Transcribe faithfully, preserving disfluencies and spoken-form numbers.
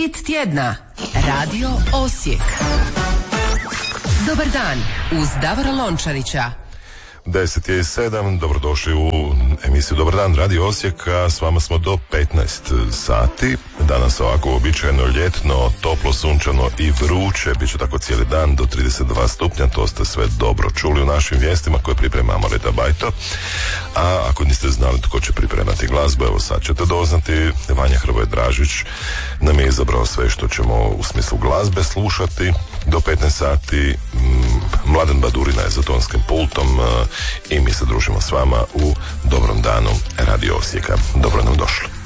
Hit tjedna. Radio Osijek. Dobar dan uz Davora Lončarića. deset je i sedam, dobrodošli u emisiju Dobar dan, Radio Osijek, a s vama smo do petnaest sati. Danas ovako uobičajeno ljetno, toplo, sunčano i vruće, bit će tako cijeli dan do trideset dva stupnja, to ste sve dobro čuli u našim vijestima koje priprema Amoreta Bajto. A ako niste znali tko će pripremati glazbu, evo sad ćete doznati. Vanja Hrvoje Dražić nam je izabrao sve što ćemo u smislu glazbe slušati do petnaest sati. Mladen Badurina je za tonskim pultom i mi se družimo s vama u dobrom danu Radio Osijeka. Dobro nam došli.